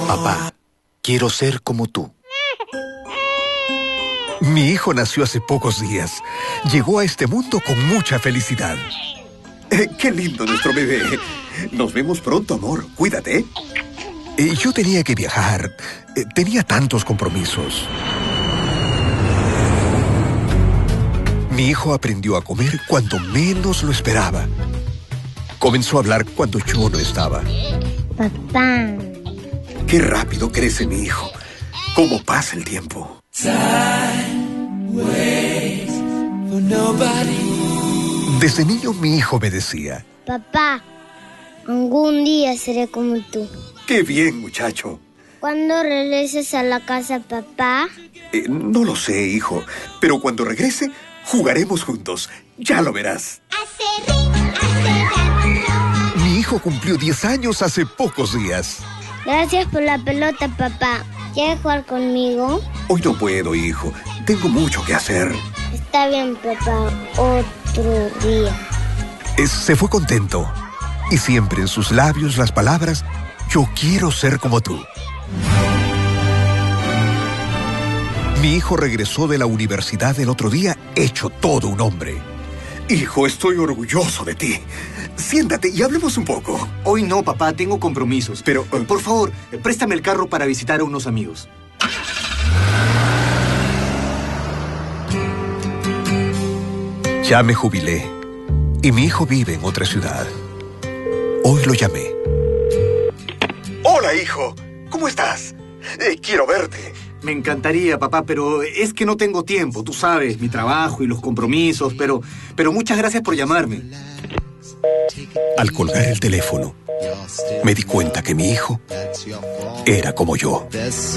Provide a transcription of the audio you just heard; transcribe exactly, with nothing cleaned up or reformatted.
Papá, quiero ser como tú. Mi hijo nació hace pocos días. Llegó a este mundo con mucha felicidad. Eh, ¡Qué lindo nuestro bebé! Nos vemos pronto, amor. Cuídate. Eh, yo tenía que viajar. Eh, tenía tantos compromisos. Mi hijo aprendió a comer cuando menos lo esperaba. Comenzó a hablar cuando yo no estaba. Papá. ¡Qué rápido crece mi hijo! ¡Cómo pasa el tiempo! Desde niño mi hijo me decía: Papá, algún día seré como tú. ¡Qué bien, muchacho! ¿Cuándo regreses a la casa, papá? Eh, no lo sé, hijo, pero cuando regrese, jugaremos juntos. Ya lo verás. Mi hijo cumplió diez años hace pocos días. Gracias por la pelota, papá. ¿Quieres jugar conmigo? Hoy no puedo, hijo. Tengo mucho que hacer. Está bien, papá. Otro día. Eh, Se fue contento. Y siempre en sus labios las palabras: yo quiero ser como tú. Mi hijo regresó de la universidad el otro día hecho todo un hombre. Hijo, estoy orgulloso de ti. Siéntate y hablemos un poco. Hoy no, papá, tengo compromisos. Pero, uh, por favor, préstame el carro para visitar a unos amigos. Ya me jubilé y mi hijo vive en otra ciudad. Hoy lo llamé. Hola, hijo. ¿Cómo estás? Eh, quiero verte. Me encantaría, papá, pero es que no tengo tiempo. Tú sabes, mi trabajo y los compromisos, pero, pero muchas gracias por llamarme. Al colgar el teléfono, me di cuenta que mi hijo era como yo.